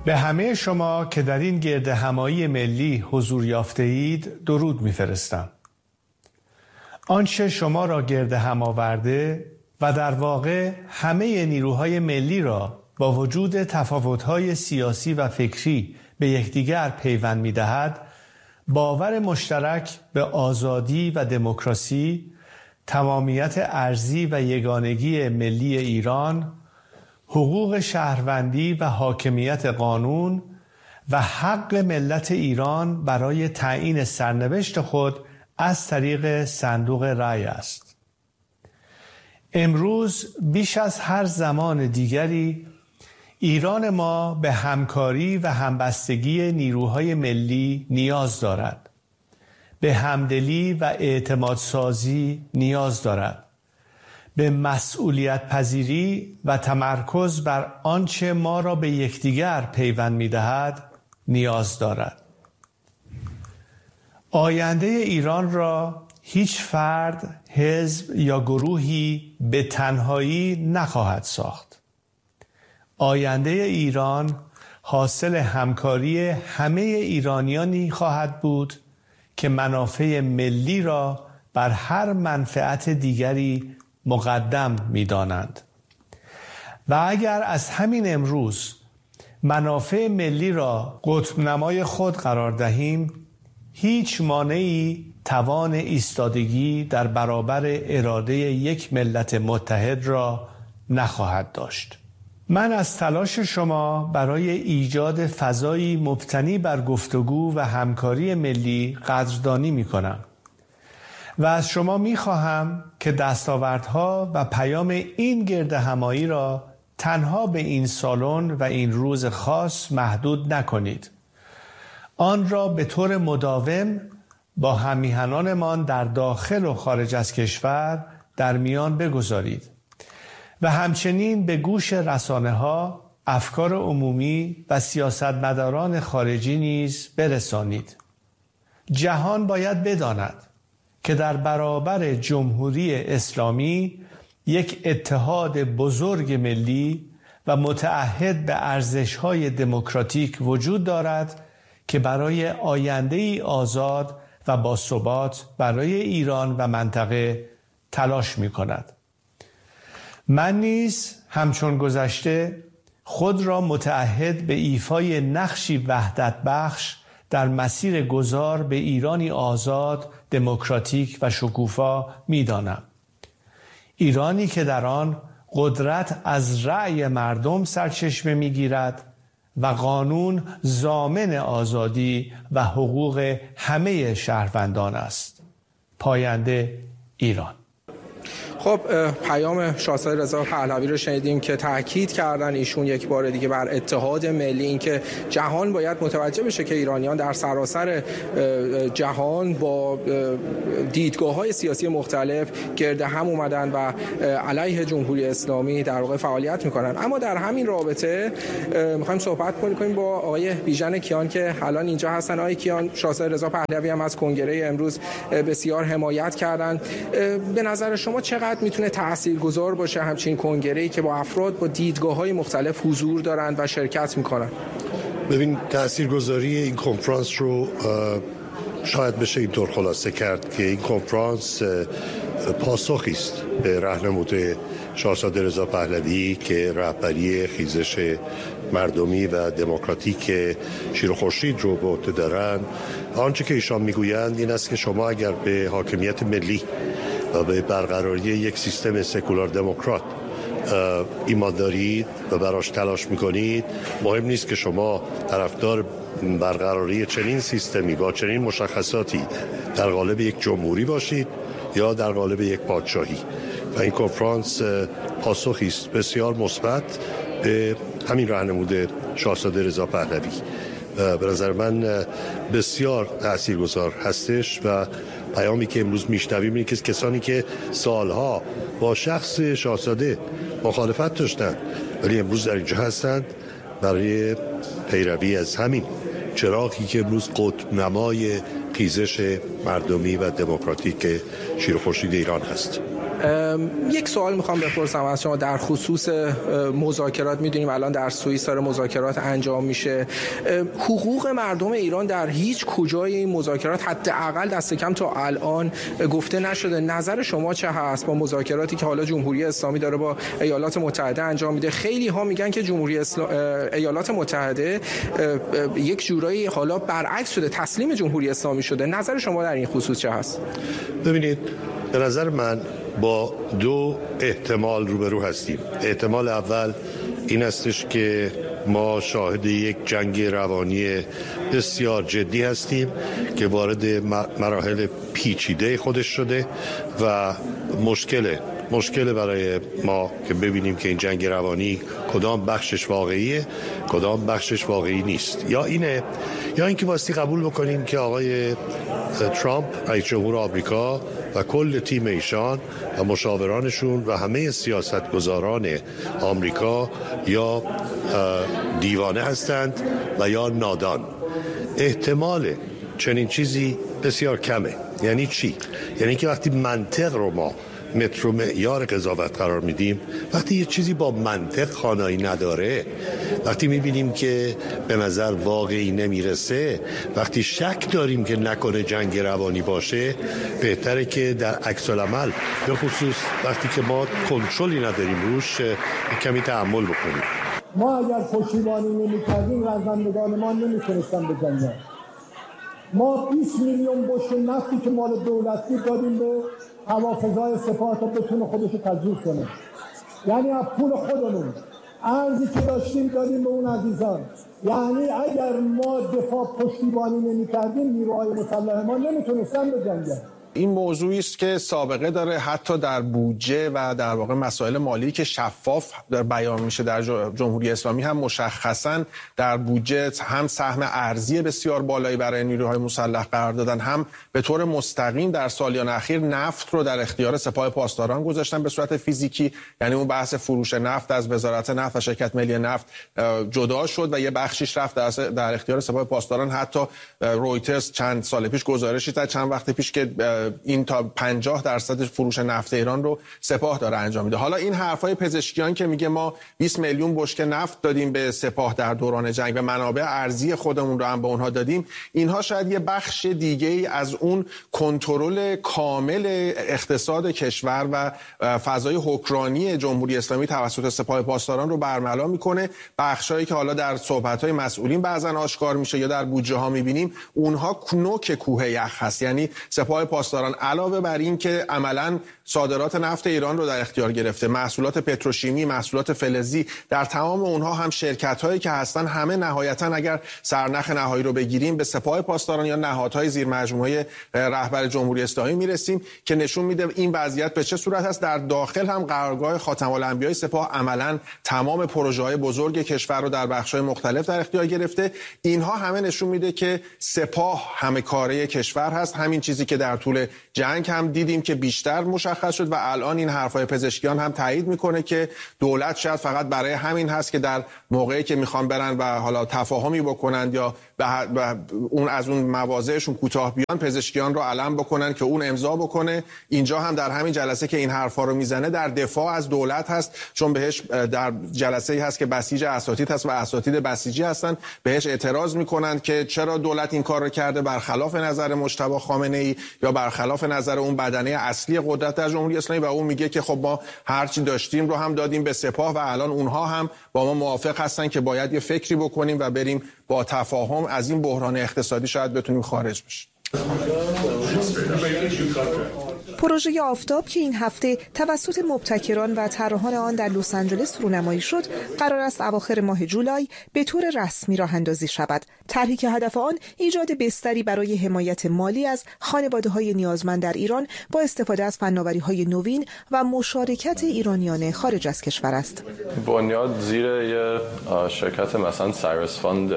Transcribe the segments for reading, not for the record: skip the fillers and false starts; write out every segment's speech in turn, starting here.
به همه شما که در این گرد همایی ملی حضور یافته اید درود می‌فرستم. آنچه شما را گرد هم آورده و در واقع همه نیروهای ملی را با وجود تفاوت‌های سیاسی و فکری به یکدیگر پیوند می‌دهد، باور مشترک به آزادی و دموکراسی، تمامیت ارضی و یگانگی ملی ایران، حقوق شهروندی و حاکمیت قانون و حق ملت ایران برای تعیین سرنوشت خود از طریق صندوق رای است. امروز بیش از هر زمان دیگری ایران ما به همکاری و همبستگی نیروهای ملی نیاز دارد. به همدلی و اعتمادسازی نیاز دارد. به مسئولیت پذیری و تمرکز بر آنچه ما را به یکدیگر پیوند می‌دهد نیاز دارد. آینده ایران را هیچ فرد، حزب یا گروهی به تنهایی نخواهد ساخت. آینده ایران حاصل همکاری همه ایرانیانی خواهد بود که منافع ملی را بر هر منفعت دیگری مقدم می‌دانند. و اگر از همین امروز منافع ملی را قطب نمای خود قرار دهیم، هیچ مانعی توان ایستادگی در برابر اراده یک ملت متحد را نخواهد داشت. من از تلاش شما برای ایجاد فضایی مبتنی بر گفتگو و همکاری ملی قدردانی می‌کنم و از شما می‌خواهم که دستاوردها و پیام این گرد همایی را تنها به این سالن و این روز خاص محدود نکنید. آن را به طور مداوم با هم‌میهنانمان در داخل و خارج از کشور در میان بگذارید و همچنین به گوش رسانه‌ها، افکار عمومی و سیاستمداران خارجی نیز برسانید. جهان باید بداند که در برابر جمهوری اسلامی یک اتحاد بزرگ ملی و متعهد به ارزش‌های دموکراتیک وجود دارد که برای آینده‌ای آزاد و باثبات برای ایران و منطقه تلاش می‌کند. من نیز همچون گذشته خود را متعهد به ایفای نقشی وحدت بخش در مسیر گذار به ایرانی آزاد، دموکراتیک و شکوفا می‌دانم. ایرانی که در آن قدرت از رأی مردم سرچشمه می‌گیرد و قانون ضامن آزادی و حقوق همه شهروندان است. پاینده ایران. خب پیام شاهزاده رضا پهلوی رو شنیدیم که تاکید کردن ایشون یک بار دیگه بر اتحاد ملی، این که جهان باید متوجه بشه که ایرانیان در سراسر جهان با دیدگاه‌های سیاسی مختلف گرد هم اومدن و علیه جمهوری اسلامی در واقع فعالیت میکنن. اما در همین رابطه میخوایم صحبت کنیم با آقای بیژن کیان که الان اینجا هستن. آقای کیان، شاهزاده رضا پهلوی هم از کنگره امروز بسیار حمایت کردن. به نظر شما چقدر میتونه تاثیرگذار باشه همچین کنگره‌ای که با افراد با دیدگاه‌های مختلف حضور دارند و شرکت میکنن؟ ببین، تاثیرگذاری این کنفرانس رو شاید بشه اینطور خلاصه کرد که این کنفرانس پاسخی است به راهنمود شاهزاده رضا پهلوی که رهبری خیزش مردمی و دموکراتیک شیر و خورشید رو به عهده دارن. آنچه که ایشان میگویند این است که شما اگر به حاکمیت ملی و به برقراری یک سیستم سکولار دموکرات ایمان دارید و براش تلاش میکنید، مهم نیست که شما طرفدار برقراری چنین سیستمی با چنین مشخصاتی در قالب یک جمهوری باشید یا در قالب یک پادشاهی. و این کنفرانس پاسخی است بسیار مثبت به همین راهنمود شاهزاده رضا پهلوی. به نظر من بسیار تاثیرگذار هستش و پیامی که امروز میشنویم اینه که کسانی که سالها با شخص شاهزاده مخالفت داشتند ولی امروز در اینجا هستند برای پیروی از همین چراغی که امروز قطب نمای خیزش مردمی و دموکراتیک شیر و خورشید ایران هست. یک سوال میخوام بپرسم از شما در خصوص مذاکرات. میدونیم الان در سوئیس داره مذاکرات انجام میشه. حقوق مردم ایران در هیچ کجای این مذاکرات حداقل دست کم تا الان گفته نشده. نظر شما چه هست با مذاکراتی که حالا جمهوری اسلامی داره با ایالات متحده انجام میده؟ خیلی ها میگن که ایالات متحده یک جورایی حالا برعکس شده، تسلیم جمهوری اسلامی شده. نظر شما در این خصوص چه هست؟ ببینید، به نظر من با دو احتمال روبرو هستیم. احتمال اول این استش که ما شاهد یک جنگ روانی بسیار جدی هستیم که وارد مراحل پیچیده خودش شده و مشکل برای ما که ببینیم که این جنگ روانی کدام بخشش واقعیه، کدام بخشش واقعی نیست. یا اینکه واسه قبول بکنیم که آقای ترامپ رئیس جمهور آمریکا و کل تیم ایشان و مشاورانشون و همه سیاستگزاران آمریکا یا دیوانه هستند و یا نادان. احتمال چنین چیزی بسیار کمه. یعنی چی؟ یعنی که وقتی منطق رو ما متر و معیار قضاوت قرار میدیم، وقتی یه چیزی با منطق خانایی نداره، وقتی میبینیم که به نظر واقعی نمیرسه، وقتی شک داریم که نکنه جنگ روانی باشه، بهتره که در عکس العمل به خصوص وقتی که ما کنترلی نداریم روش کمی تأمل بکنیم. ما اگر پشتیبانی نمی‌کردیم رزمندگان ما نمیتونستن بجنگن. ما 20 میلیون بشکه نفتی که مال دولتی دادیم به هوافضای سپاه تا بتونه خودشو تجهیز کنه. یعنی از پول خودمون ارزی که داشتیم دادیم به اون عزیزان. یعنی اگر ما دفاع پشتیبانی نمی‌کردیم نیروهای مسلح ما نمیتونستن بجنگن. این موضوعی است که سابقه داره، حتی در بودجه و در واقع مسائل مالی که شفاف در بیان میشه در جمهوری اسلامی هم مشخصاً در بودجه هم سهم ارزی بسیار بالایی برای نیروهای مسلح قرار دادن، هم به طور مستقیم در سالیان اخیر نفت رو در اختیار سپاه پاسداران گذاشتن به صورت فیزیکی. یعنی اون بحث فروش نفت از وزارت نفت و شرکت ملی نفت جدا شد و یه بخشیش رفت در اختیار سپاه پاسداران. حتی رویترز چند سال پیش گزارشی داد، چند وقت پیش، که این تا 50% فروش نفت ایران رو سپاه داره انجام میده. حالا این حرفای پزشکیان که میگه ما 20 میلیون بشکه نفت دادیم به سپاه در دوران جنگ و منابع ارزی خودمون رو هم به اونها دادیم، اینها شاید یه بخش دیگه ای از اون کنترل کامل اقتصاد کشور و فضای حکمرانی جمهوری اسلامی توسط سپاه پاسداران رو برملا میکنه. بخشایی که حالا در صحبت‌های مسئولین بعضن آشکار میشه یا در بودجه ها میبینیم، اونها نوک کوه یخ هست. یعنی سپاه پاسداران علاوه بر این که عملاً صادرات نفت ایران رو در اختیار گرفته، محصولات پتروشیمی، محصولات فلزی، در تمام اونها هم شرکت‌هایی که هستن همه نهایتاً اگر سرنخ نهایی رو بگیریم به سپاه پاسداران یا نهادهای زیر مجموعه رهبر جمهوری اسلامی میرسیم که نشون میده این وضعیت به چه صورت است. در داخل هم قرارگاه خاتم الانبیاء سپاه عملاً تمام پروژه‌های بزرگ کشور رو در بخش‌های مختلف در اختیار گرفته. اینها همه نشون میده که سپاه همه کاره کشور هست. همین چیزی که در طول جنگ هم دیدیم که بیشتر مشخص شد و الان این حرفای پزشکیان هم تایید میکنه که دولت شاید فقط برای همین هست که در موقعی که میخوان برن و حالا تفاهمی بکنن یا اون از اون مواضعشون کوتاه بیان، پزشکیان رو علم بکنن که اون امضا بکنه. اینجا هم در همین جلسه که این حرفا رو میزنه در دفاع از دولت هست، چون بهش در جلسه‌ای هست که بسیج اساتید هست و اساتید بسیجی هستن، بهش اعتراض میکنن که چرا دولت این کار رو کرده، برخلاف نظر مجتبی خامنه‌ای یا برخلاف نظر اون بدنه اصلی قدرت در جمهوری اسلامی. و اون میگه که خب ما هرچی داشتیم رو هم دادیم به سپاه و الان اونها هم با ما موافق هستن که باید یه فکری بکنیم و بریم با تفاهم از این بحران اقتصادی شاید بتونیم خارج بشیم. پروژه آفتاب که این هفته توسط مبتکران و طراحان آن در لس آنجلس رونمایی شد، قرار است اواخر ماه جولای به طور رسمی راه اندازی شود. طرحی که هدف آن ایجاد بستری برای حمایت مالی از خانواده‌های نیازمند در ایران با استفاده از فناوری‌های نوین و مشارکت ایرانیان خارج از کشور است. بنیاد زیر یه شرکت مثلا سایرس فاند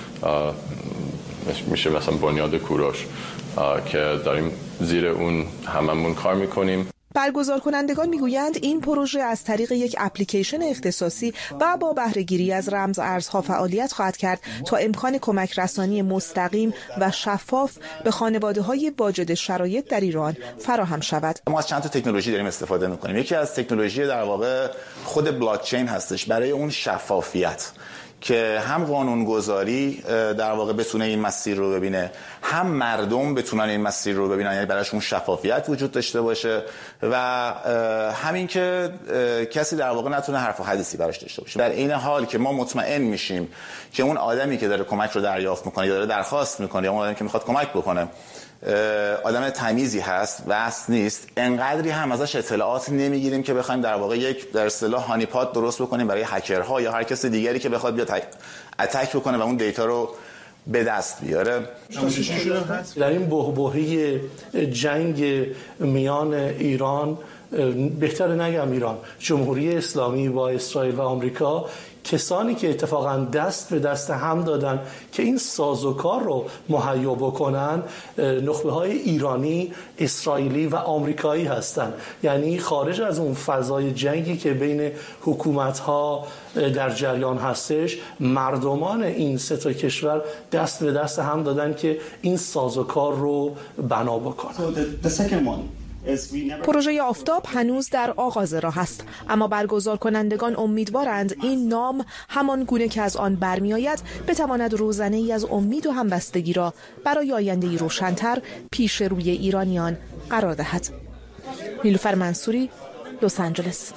میشه، مثلا بنیاد کوروش، که داریم زیر اون هممون کار میکنیم. برگزار کنندگان میگویند این پروژه از طریق یک اپلیکیشن اختصاصی و با بهره‌گیری از رمز ارزها فعالیت خواهد کرد تا امکان کمک رسانی مستقیم و شفاف به خانواده‌های واجد شرایط در ایران فراهم شود. ما از چند تا تکنولوژی داریم استفاده می‌کنیم. یکی از تکنولوژی در واقع خود بلاک چین هستش برای اون شفافیت که هم قانونگذاری در واقع بتونه این مسیر رو ببینه، هم مردم بتونن این مسیر رو ببینن، یعنی براشون شفافیت وجود داشته باشه و همین که کسی در واقع نتونه حرف و حدیثی براش داشته باشه. در این حال که ما مطمئن میشیم که اون آدمی که داره کمک رو دریافت میکنه یا داره درخواست میکنه یا اون آدمی که میخواد کمک بکنه آدم تمیزی هست، وست نیست، انقدری هم ازش اطلاعات نمیگیریم که بخوایم در واقع یک در اصطلاح هانیپات درست بکنیم برای هکرها یا هر کس دیگری که بخواد بیاد اتک بکنه و اون دیتا رو به دست بیاره. در این بحبوحه جنگ میان ایران، بهتر نگم ایران، جمهوری اسلامی با اسرائیل و آمریکا، کسانی که اتفاقا دست به دست هم دادن که این سازوکار رو مهیا بکنن، نخبه‌های ایرانی، اسرائیلی و آمریکایی هستن. یعنی خارج از اون فضای جنگی که بین حکومت‌ها در جریان هستش، مردمان این سه تا کشور دست به دست هم دادن که این سازوکار رو بنا بکنن. پروژه آفتاب هنوز در آغاز راه است، اما برگزار کنندگان امیدوارند این نام همان گونه که از آن برمی آید بتواند روزنه ای از امید و همبستگی را برای آینده‌ای روشن‌تر پیش روی ایرانیان قرار دهد. نیلوفر منصوری، لس آنجلس.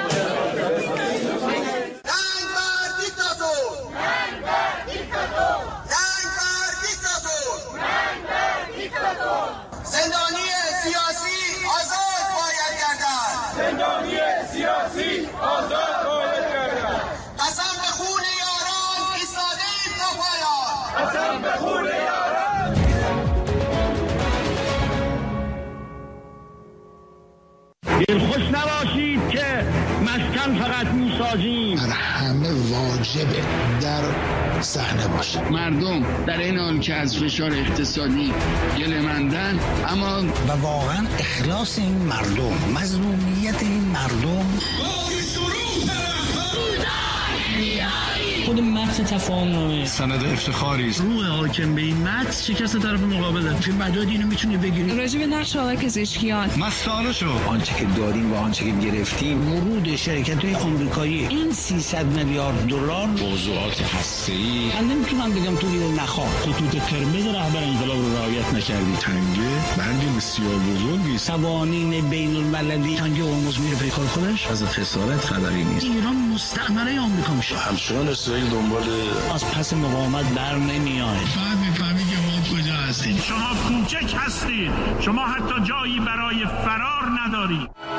خوش نباشید که مسکن فقط میسازیم، همه واجبه در صحنه باشه. مردم در این حال که از فشار اقتصادی گله‌مندن، اما و واقعا اخلاص این مردم، مظلومیت این مردم، خود متن تفاهم‌نامه سند افتخاری است. روح حاکم به این متن شکست طرف مقابله. چه مداد اینو میتونی بگیری؟ راجع به نقش آقای پزشکیان مسئله شو. آنچه که داریم و آنچه که گرفتیم، ورود شرکت‌های آمریکایی این 300 میلیارد دلار موضوعات هسته‌ای، من نمیتونم بگم تو رو نخواه. خطوط قرمز رهبر انقلاب رو رعایت نکردی. تنگه بند بسیار بزرگی است. قوانین بین‌المللی تنگه هرمز میره پیکار خودش. از خسارت خبری نیست. ایران مستعمره آمریکا میشه. همچنان اسرائیل دنبال از پس مقاومت بر نمیاد. بعد میفهمی که ما کجا هستیم. شما کوچک هستید. شما حتی جایی برای فرار ندارید.